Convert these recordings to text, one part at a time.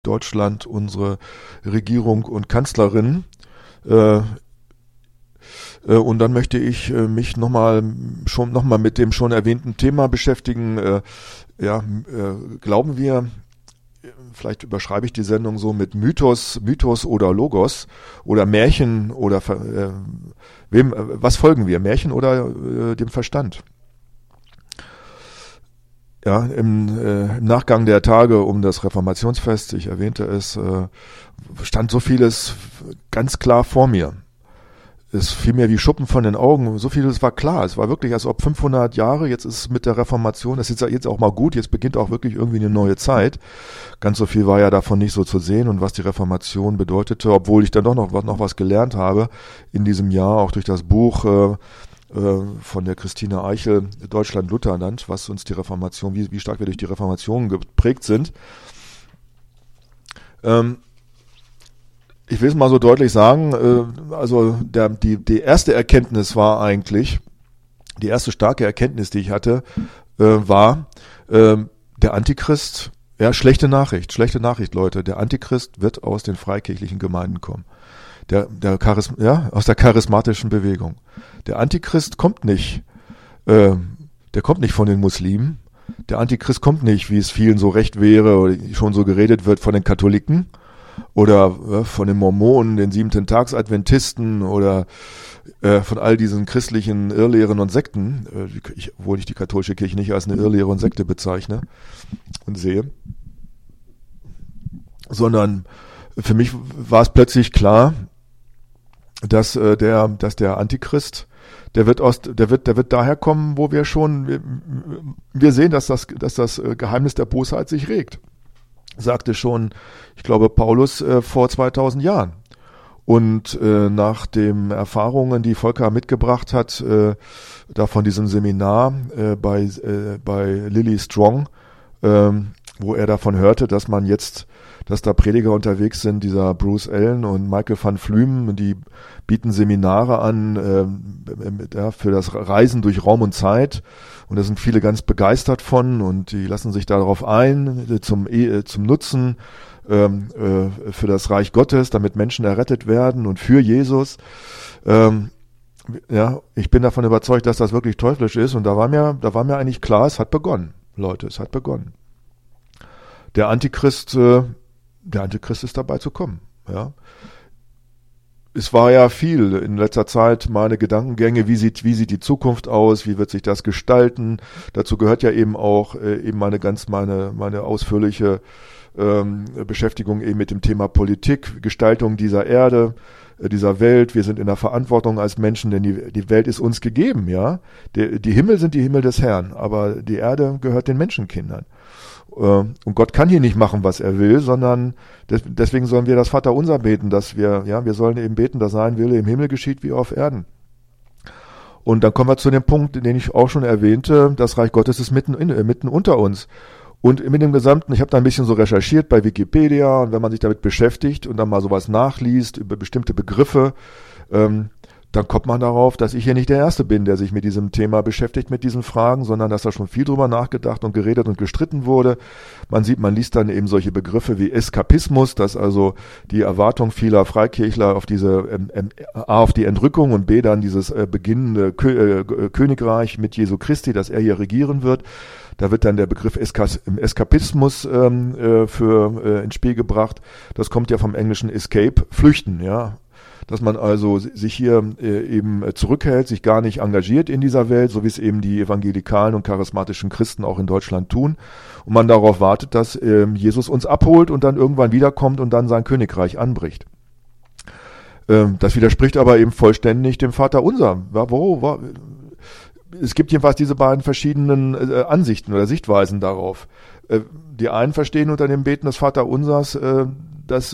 Deutschland, unsere Regierung und Kanzlerin. Und dann möchte ich mich nochmal mit dem schon erwähnten Thema beschäftigen. Glauben wir, vielleicht überschreibe ich die Sendung so mit Mythos oder Logos oder Märchen oder was folgen wir? Märchen oder dem Verstand? Ja, im Nachgang der Tage um das Reformationsfest, ich erwähnte es, stand so vieles ganz klar vor mir. Es fiel mir wie Schuppen von den Augen, so vieles war klar. Es war wirklich, als ob 500 Jahre, jetzt ist mit der Reformation, das ist jetzt auch mal gut, jetzt beginnt auch wirklich irgendwie eine neue Zeit. Ganz so viel war ja davon nicht so zu sehen und was die Reformation bedeutete, obwohl ich dann doch noch was gelernt habe in diesem Jahr, auch durch das Buch von der Christine Eichel, Deutschland-Lutherland, was uns die Reformation, wie stark wir durch die Reformation geprägt sind. Ich will es mal so deutlich sagen, also die erste Erkenntnis war eigentlich, die erste starke Erkenntnis, die ich hatte, war der Antichrist, ja, schlechte Nachricht, Leute, der Antichrist wird aus den freikirchlichen Gemeinden kommen. Aus der charismatischen Bewegung. Der Antichrist kommt nicht, der kommt nicht von den Muslimen, der Antichrist kommt nicht, wie es vielen so recht wäre oder schon so geredet wird, von den Katholiken oder von den Mormonen, den Siebenten-Tags-Adventisten oder von all diesen christlichen Irrlehren und Sekten, obwohl ich die katholische Kirche nicht als eine Irrlehre und Sekte bezeichne und sehe, sondern für mich war es plötzlich klar, dass der Antichrist, der wird daher kommen, wo wir sehen, dass das Geheimnis der Bosheit sich regt. Sagte schon, ich glaube, Paulus vor 2000 Jahren. Und nach den Erfahrungen, die Volker mitgebracht hat, da von diesem Seminar bei Lily Strong, wo er davon hörte, dass da Prediger unterwegs sind, dieser Bruce Allen und Michael van Flumen, die bieten Seminare an für das Reisen durch Raum und Zeit. Und da sind viele ganz begeistert von und die lassen sich darauf ein, zum Nutzen für das Reich Gottes, damit Menschen errettet werden und für Jesus. Ich bin davon überzeugt, dass das wirklich teuflisch ist und da war mir eigentlich klar, es hat begonnen, Leute, es hat begonnen. Der Antichrist ist dabei zu kommen, ja. Es war ja viel in letzter Zeit meine Gedankengänge, wie sieht die Zukunft aus, wie wird sich das gestalten? Dazu gehört ja eben auch meine ausführliche Beschäftigung eben mit dem Thema Politik, Gestaltung dieser Erde, dieser Welt. Wir sind in der Verantwortung als Menschen, denn die Welt ist uns gegeben, ja. Die Himmel sind die Himmel des Herrn, aber die Erde gehört den Menschenkindern. Und Gott kann hier nicht machen, was er will, sondern deswegen sollen wir das Vaterunser beten, dass wir sollen eben beten, dass sein Wille im Himmel geschieht wie auf Erden. Und dann kommen wir zu dem Punkt, den ich auch schon erwähnte, das Reich Gottes ist mitten unter uns. Und mit dem Gesamten, ich habe da ein bisschen so recherchiert bei Wikipedia und wenn man sich damit beschäftigt und dann mal sowas nachliest über bestimmte Begriffe, dann kommt man darauf, dass ich hier nicht der Erste bin, der sich mit diesem Thema beschäftigt, mit diesen Fragen, sondern dass da schon viel drüber nachgedacht und geredet und gestritten wurde. Man liest dann eben solche Begriffe wie Eskapismus, dass also die Erwartung vieler Freikirchler auf auf die Entrückung und B dann dieses beginnende Königreich mit Jesu Christi, dass er hier regieren wird. Da wird dann der Begriff Eskapismus ins Spiel gebracht. Das kommt ja vom englischen Escape, flüchten, ja. Dass man also sich hier eben zurückhält, sich gar nicht engagiert in dieser Welt, so wie es eben die evangelikalen und charismatischen Christen auch in Deutschland tun. Und man darauf wartet, dass Jesus uns abholt und dann irgendwann wiederkommt und dann sein Königreich anbricht. Das widerspricht aber eben vollständig dem Vaterunser. Es gibt jedenfalls diese beiden verschiedenen Ansichten oder Sichtweisen darauf. Die einen verstehen unter dem Beten des Vaterunsers, dass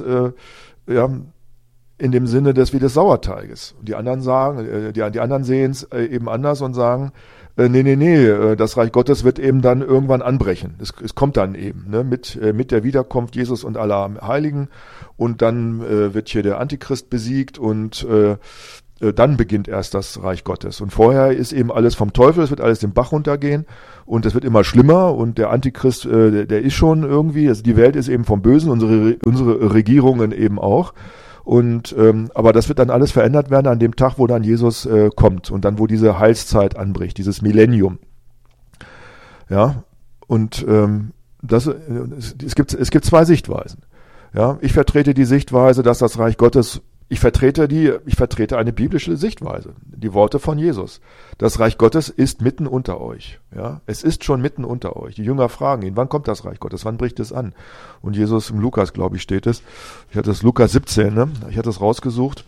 in dem Sinne des Sauerteiges. Und die anderen sagen, die anderen sehen es eben anders und sagen, nee, das Reich Gottes wird eben dann irgendwann anbrechen. Es kommt dann eben, ne, mit der Wiederkunft Jesus und aller Heiligen und dann wird hier der Antichrist besiegt und dann beginnt erst das Reich Gottes. Und vorher ist eben alles vom Teufel, es wird alles den Bach runtergehen und es wird immer schlimmer und der Antichrist, der ist schon irgendwie, also die Welt ist eben vom Bösen, unsere Regierungen eben auch. Und aber das wird dann alles verändert werden an dem Tag, wo dann Jesus kommt und dann, wo diese Heilszeit anbricht, dieses Millennium. Ja, und es gibt zwei Sichtweisen. Ja, ich vertrete die Sichtweise, dass das Reich Gottes, ich vertrete eine biblische Sichtweise, die Worte von Jesus. Das Reich Gottes ist mitten unter euch. Ja, es ist schon mitten unter euch. Die Jünger fragen ihn, wann kommt das Reich Gottes? Wann bricht es an? Und Jesus, im Lukas, glaube ich, steht es. Ich hatte das Lukas 17, ne? Ich hatte es rausgesucht.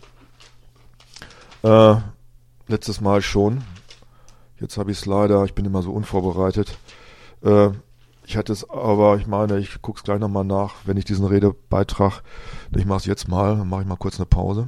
Letztes Mal schon. Jetzt habe ich es leider, ich bin immer so unvorbereitet. Ich hatte es aber, ich meine, ich gucke es gleich nochmal nach, wenn ich diesen Redebeitrag, ich mache es jetzt mal, dann mache ich mal kurz eine Pause.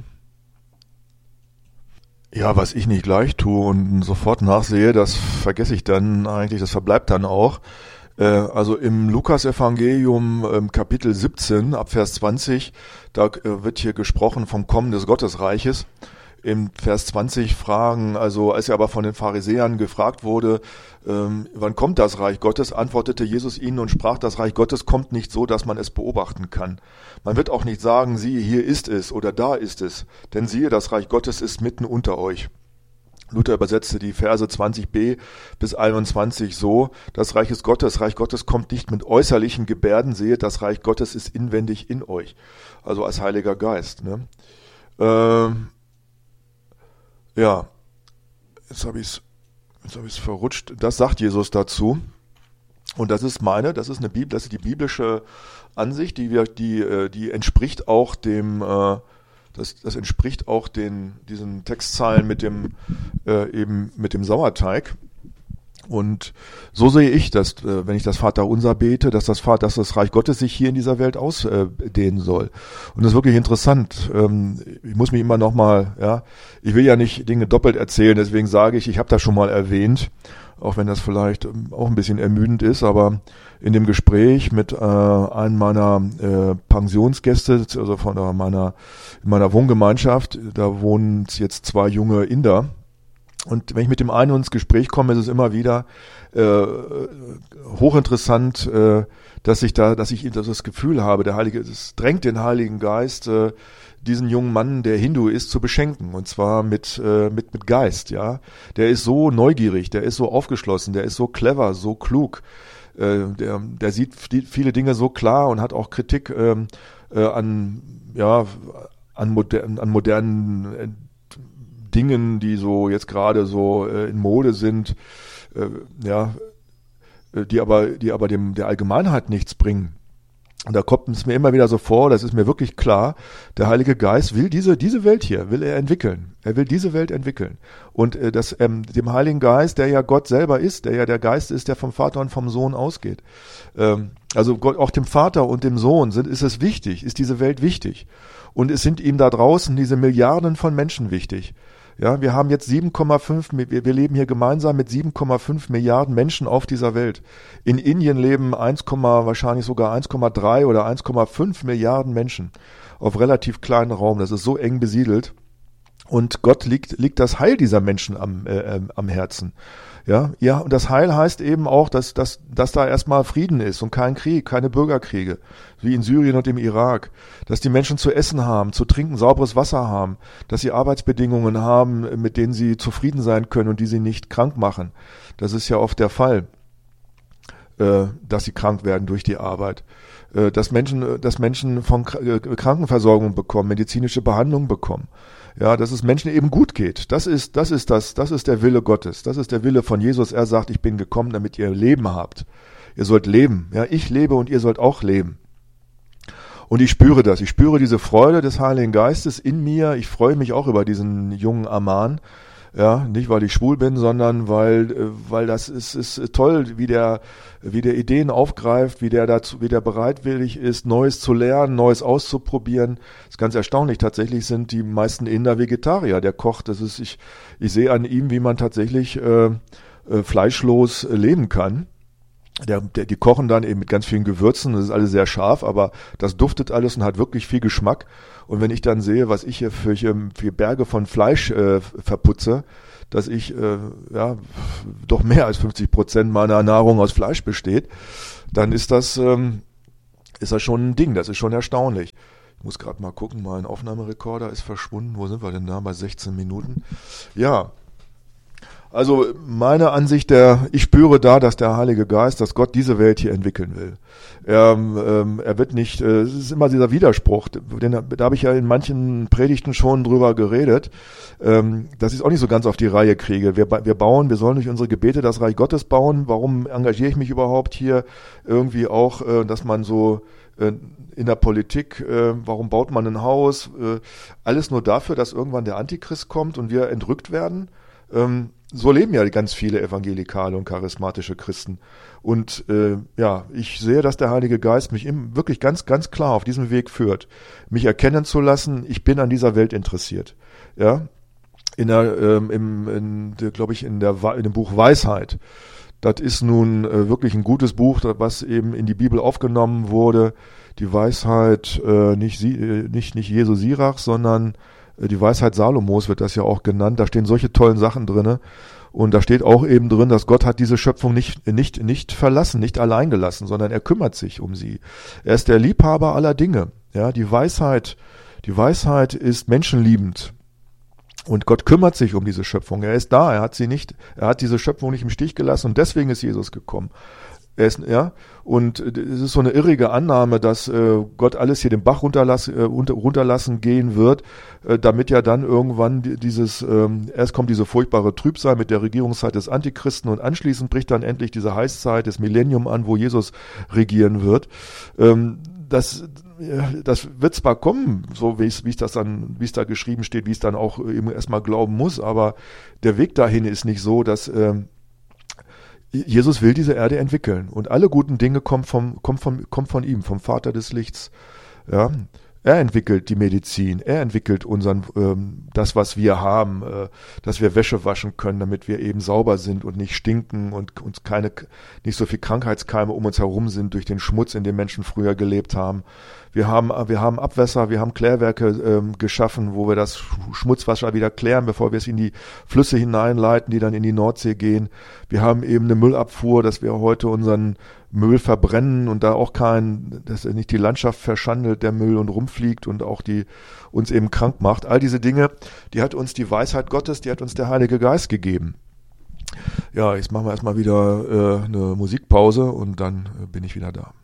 Ja, was ich nicht gleich tue und sofort nachsehe, das vergesse ich dann eigentlich, das verbleibt dann auch. Also im Lukas-Evangelium Kapitel 17 ab Vers 20, da wird hier gesprochen vom Kommen des Gottesreiches. Im Vers 20 fragen, also als er aber von den Pharisäern gefragt wurde, wann kommt das Reich Gottes, antwortete Jesus ihnen und sprach, das Reich Gottes kommt nicht so, dass man es beobachten kann. Man wird auch nicht sagen, siehe, hier ist es oder da ist es, denn siehe, das Reich Gottes ist mitten unter euch. Luther übersetzte die Verse 20b bis 21 so, das Reich Gottes kommt nicht mit äußerlichen Gebärden, seht, das Reich Gottes ist inwendig in euch, also als Heiliger Geist. Ne? Ja, jetzt habe ich es verrutscht. Das sagt Jesus dazu. Und das ist die biblische Ansicht, die entspricht auch das entspricht auch diesen Textzeilen mit dem Sauerteig. Und so sehe ich das, wenn ich das Vaterunser bete, dass das Reich Gottes sich hier in dieser Welt ausdehnen soll. Und das ist wirklich interessant. Ich muss mich immer nochmal, ich will ja nicht Dinge doppelt erzählen, deswegen sage ich habe das schon mal erwähnt, auch wenn das vielleicht auch ein bisschen ermüdend ist, aber in dem Gespräch mit einem meiner Pensionsgäste, also in meiner Wohngemeinschaft, da wohnen jetzt 2 junge Inder. Und wenn ich mit dem einen ins Gespräch komme, ist es immer wieder hochinteressant, dass ich das Gefühl habe, es drängt den Heiligen Geist, diesen jungen Mann, der Hindu ist, zu beschenken. Und zwar mit Geist, ja. Der ist so neugierig, der ist so aufgeschlossen, der ist so clever, so klug. Der sieht viele Dinge so klar und hat auch Kritik an modernen Dingen, die so jetzt gerade so in Mode sind, die aber der Allgemeinheit nichts bringen. Und da kommt es mir immer wieder so vor, das ist mir wirklich klar, der Heilige Geist will diese Welt hier, will er entwickeln. Er will diese Welt entwickeln. Und dem Heiligen Geist, der ja Gott selber ist, der ja der Geist ist, der vom Vater und vom Sohn ausgeht. Also Gott, auch dem Vater und dem Sohn ist diese Welt wichtig. Und es sind ihm da draußen diese Milliarden von Menschen wichtig. Ja, wir haben jetzt wir leben hier gemeinsam mit 7,5 Milliarden Menschen auf dieser Welt. In Indien leben wahrscheinlich sogar 1,3 oder 1,5 Milliarden Menschen auf relativ kleinen Raum. Das ist so eng besiedelt. Und Gott liegt das Heil dieser Menschen am Herzen. Ja, und das Heil heißt eben auch, dass da erstmal Frieden ist und kein Krieg, keine Bürgerkriege, wie in Syrien und im Irak, dass die Menschen zu essen haben, zu trinken, sauberes Wasser haben, dass sie Arbeitsbedingungen haben, mit denen sie zufrieden sein können und die sie nicht krank machen. Das ist ja oft der Fall, dass sie krank werden durch die Arbeit. Dass Menschen von Krankenversorgung bekommen, medizinische Behandlung bekommen. Ja, dass es Menschen eben gut geht. Das ist der Wille Gottes. Das ist der Wille von Jesus. Er sagt, ich bin gekommen, damit ihr Leben habt. Ihr sollt leben. Ja, ich lebe und ihr sollt auch leben. Und ich spüre das. Ich spüre diese Freude des Heiligen Geistes in mir. Ich freue mich auch über diesen jungen Aman. Ja, nicht weil ich schwul bin, sondern weil das ist toll, wie der Ideen aufgreift, wie der bereitwillig ist, Neues zu lernen, Neues auszuprobieren. Das ist ganz erstaunlich. Tatsächlich sind die meisten Inder Vegetarier. Der kocht, ich sehe an ihm, wie man tatsächlich fleischlos leben kann. Die kochen dann eben mit ganz vielen Gewürzen, das ist alles sehr scharf, aber das duftet alles und hat wirklich viel Geschmack. Und wenn ich dann sehe, was ich hier für Berge von Fleisch verputze, dass ich doch mehr als 50% meiner Nahrung aus Fleisch besteht, dann ist das schon ein Ding, das ist schon erstaunlich. Ich muss gerade mal gucken, mein Aufnahmerekorder ist verschwunden. Wo sind wir denn da? Bei 16 Minuten. Ja, also meine Ansicht, ich spüre da, dass der Heilige Geist, dass Gott diese Welt hier entwickeln will. Er wird nicht, es ist immer dieser Widerspruch, da habe ich ja in manchen Predigten schon drüber geredet, dass ich es auch nicht so ganz auf die Reihe kriege. Wir sollen durch unsere Gebete das Reich Gottes bauen. Warum engagiere ich mich überhaupt hier irgendwie auch, dass man so in der Politik, warum baut man ein Haus? Alles nur dafür, dass irgendwann der Antichrist kommt und wir entrückt werden. So leben ja ganz viele evangelikale und charismatische Christen. Und ich sehe, dass der Heilige Geist mich wirklich ganz, ganz klar auf diesem Weg führt, mich erkennen zu lassen, ich bin an dieser Welt interessiert. Ja, glaube ich, in dem Buch Weisheit. Das ist nun wirklich ein gutes Buch, was eben in die Bibel aufgenommen wurde. Die Weisheit, nicht Jesu Sirach, sondern die Weisheit Salomos wird das ja auch genannt. Da stehen solche tollen Sachen drinne. Und da steht auch eben drin, dass Gott hat diese Schöpfung nicht verlassen, nicht allein gelassen, sondern er kümmert sich um sie. Er ist der Liebhaber aller Dinge. Ja, die Weisheit ist menschenliebend. Und Gott kümmert sich um diese Schöpfung. Er ist da. Er hat diese Schöpfung nicht im Stich gelassen und deswegen ist Jesus gekommen. Und es ist so eine irrige Annahme, dass Gott alles hier den Bach runterlassen gehen wird, damit ja dann irgendwann erst kommt diese furchtbare Trübsal mit der Regierungszeit des Antichristen und anschließend bricht dann endlich diese Heißzeit des Millennium an, wo Jesus regieren wird. Das wird zwar kommen, so wie es da geschrieben steht, wie es dann auch eben erstmal glauben muss, aber der Weg dahin ist nicht so, dass Jesus will diese Erde entwickeln und alle guten Dinge kommen von ihm, vom Vater des Lichts. Ja, er entwickelt die Medizin, er entwickelt das, was wir haben, dass wir Wäsche waschen können, damit wir eben sauber sind und nicht stinken und uns nicht so viel Krankheitskeime um uns herum sind durch den Schmutz, in dem Menschen früher gelebt haben. Wir haben Abwässer, wir haben Klärwerke geschaffen, wo wir das Schmutzwasser wieder klären, bevor wir es in die Flüsse hineinleiten, die dann in die Nordsee gehen. Wir haben eben eine Müllabfuhr, dass wir heute unseren Müll verbrennen und da auch dass er nicht die Landschaft verschandelt, der Müll und rumfliegt und auch uns eben krank macht. All diese Dinge, die hat uns die Weisheit Gottes, die hat uns der Heilige Geist gegeben. Ja, jetzt machen wir erstmal wieder eine Musikpause und dann bin ich wieder da.